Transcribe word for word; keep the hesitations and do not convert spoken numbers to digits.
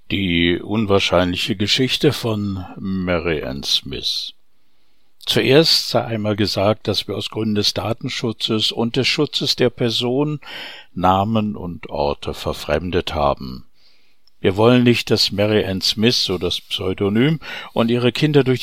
Die unwahrscheinliche Geschichte von Mary Ann Smith. Zuerst sei einmal gesagt, dass wir aus Gründen des Datenschutzes und des Schutzes der Person Namen und Orte verfremdet haben. Wir wollen nicht, dass Mary Ann Smith, so das Pseudonym, und ihre Kinder durch